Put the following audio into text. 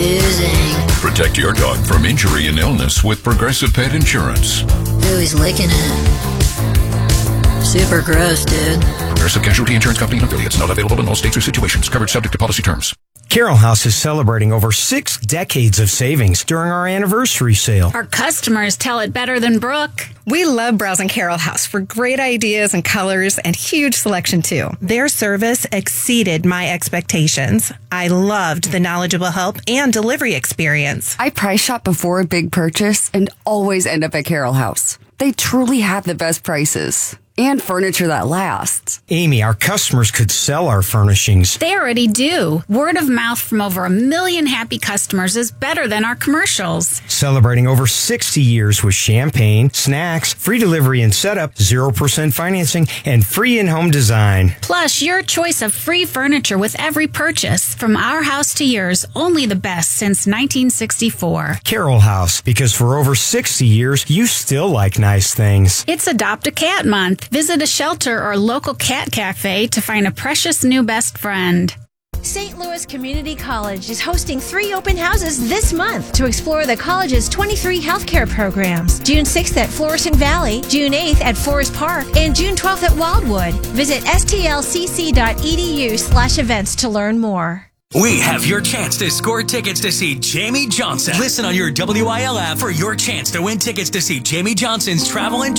Confusing. Protect your dog from injury and illness with Progressive Pet Insurance. Ooh, he's licking it. Super gross, dude. Progressive Casualty Insurance Company and affiliates. Not available in all states or situations. Covered subject to policy terms. Carroll House is celebrating over 6 decades of savings during our anniversary sale. Our customers tell it better than Brooke. We love browsing Carroll House for great ideas and colors and huge selection too. Their service exceeded my expectations. I loved the knowledgeable help and delivery experience. I price shop before a big purchase and always end up at Carroll House. They truly have the best prices and furniture that lasts. Amy, our customers could sell our furnishings. They already do. Word of mouth from over 1 million happy customers is better than our commercials. Celebrating over 60 years with champagne, snacks, free delivery and setup, 0% financing, and free in-home design. Plus, your choice of free furniture with every purchase. From our house to yours, only the best since 1964. Carroll House, because for over 60 years, you still like nice things. It's Adopt a Cat Month. Visit a shelter or local cat cafe to find a precious new best friend. St. Louis Community College is hosting 3 open houses this month to explore the college's 23 healthcare programs. June 6th at Florissant Valley, June 8th at Forest Park, and June 12th at Wildwood. Visit stlcc.edu/events to learn more. We have your chance to score tickets to see Jamie Johnson. Listen on your WIL app for your chance to win tickets to see Jamie Johnson's Travel and